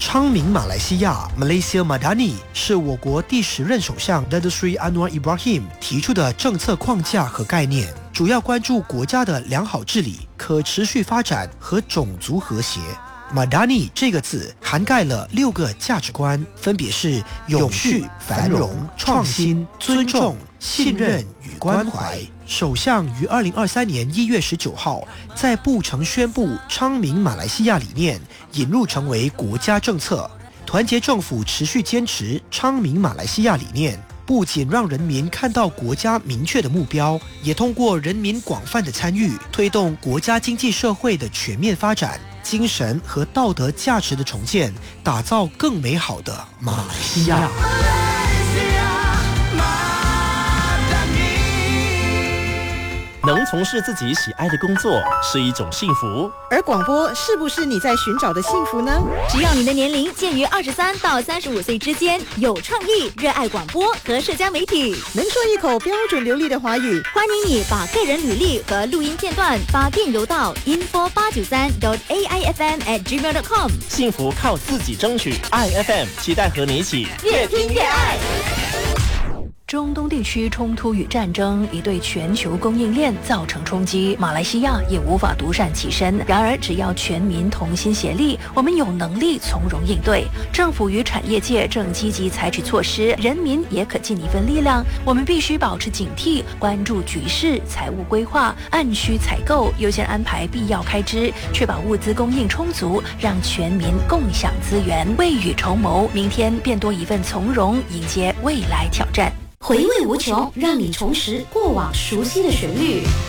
昌明马来西亚 Malaysia Madani 是我国第10任首相 Datuk Seri Anwar Ibrahim 提出的政策框架和概念，主要关注国家的良好治理、可持续发展和种族和谐。Madani 这个字涵盖了6个价值观，分别是永续、繁荣、创新、尊重、信任与关怀。首相于2023年1月19号在布城宣布昌明马来西亚理念引入成为国家政策。团结政府持续坚持昌明马来西亚理念，不仅让人民看到国家明确的目标，也通过人民广泛的参与，推动国家经济社会的全面发展，精神和道德价值的重建，打造更美好的马来西亚。 能从事自己喜爱的工作是一种幸福， 而广播是不是你在寻找的幸福呢？ 只要你的年龄介于23到35岁之间，有创意，热爱广播和社交媒体， 能说一口标准流利的华语， 欢迎你把个人履历和录音片段发电邮到 info893.aifm@gmail.com。 幸福靠自己争取，爱 FM 期待和你一起越听越爱。 中东地区冲突与战争已对全球供应链造成冲击，马来西亚也无法独善其身。然而，只要全民同心协力，我们有能力从容应对。政府与产业界正积极采取措施，人民也可尽一份力量。我们必须保持警惕，关注局势，财务规划，按需采购，优先安排必要开支，确保物资供应充足，让全民共享资源，未雨绸缪，明天便多一份从容，迎接未来挑战。 回味无穷，让你重拾过往熟悉的旋律。